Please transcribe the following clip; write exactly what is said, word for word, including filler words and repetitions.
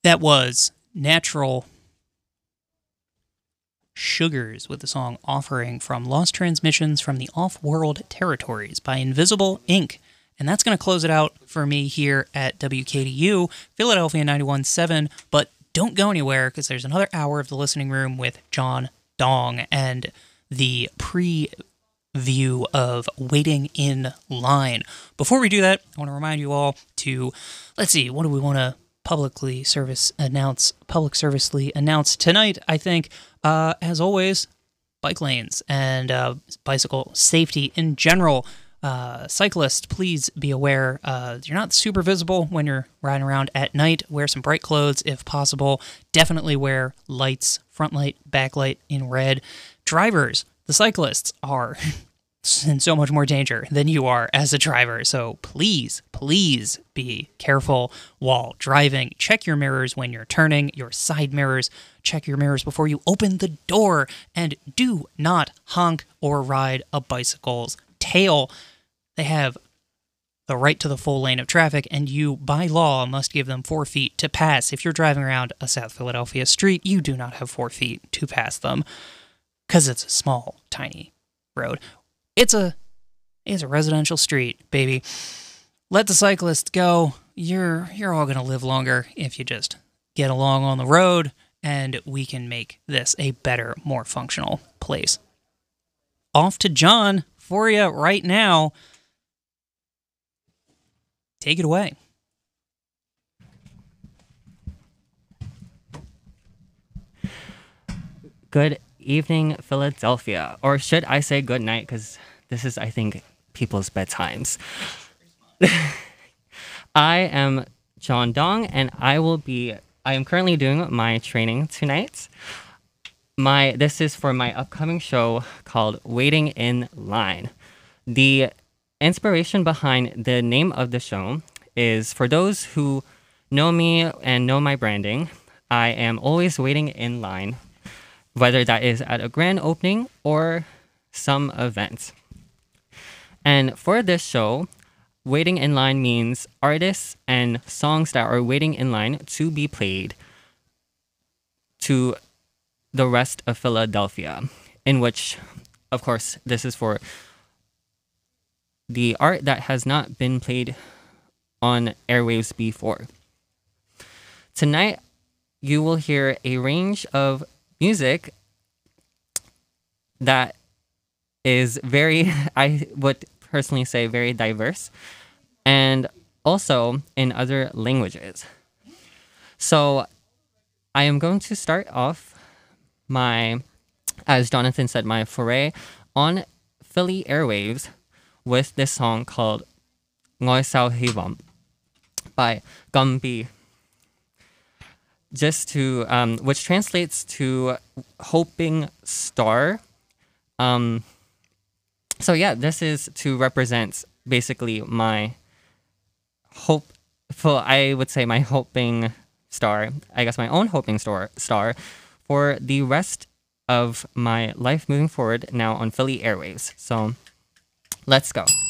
That was Natural Sugars with the song Offering from Lost Transmissions from the Off-World Territories by Invisible Incorporated. And that's going to close it out for me here at W K D U, Philadelphia ninety-one point seven. But don't go anywhere, because there's another hour of the listening room with John Dong and the preview of Waiting in Line. Before we do that, I want to remind you all to, let's see, what do we want to publicly service announce, public servicely announce tonight? I think, uh, as always, bike lanes and uh, bicycle safety in general. Uh, cyclists, please be aware, uh, you're not super visible when you're riding around at night. Wear some bright clothes if possible. Definitely wear lights, front light, back light in red. Drivers, the cyclists are in so much more danger than you are as a driver. So please, please be careful while driving. Check your mirrors when you're turning, your side mirrors. Check your mirrors before you open the door. And do not honk or ride a bicycle's tail. They have the right to the full lane of traffic, and you, by law, must give them four feet to pass. If you're driving around a South Philadelphia street, you do not have four feet to pass them, because it's a small, tiny road. It's a, it's a residential street, baby. Let the cyclists go. You're, you're all going to live longer if you just get along on the road, and we can make this a better, more functional place. Off to John for you right now. Take it away. Good evening, Philadelphia. Or should I say good night, because this is, I think, people's bedtimes. I am John Dong, and I will be, I am currently doing my training tonight. My This is for my upcoming show called Waiting in Line. The inspiration behind the name of the show is, for those who know me and know my branding, I am always waiting in line, whether that is at a grand opening or some event. And for this show, waiting in line means artists and songs that are waiting in line to be played to the rest of Philadelphia, in which, of course, this is for the art that has not been played on airwaves before. Tonight, you will hear a range of music that is very, I would personally say, very diverse, and also in other languages. So I am going to start off my, as Jonathan said, my foray on Philly airwaves with this song called Ngôi Sao Hy Vọng by Gumby, just to um, which translates to hoping star. Um, so yeah, this is to represent basically my hope. For I would say my hoping star. I guess my own hoping star star for the rest of my life moving forward now on Philly airwaves. So let's go.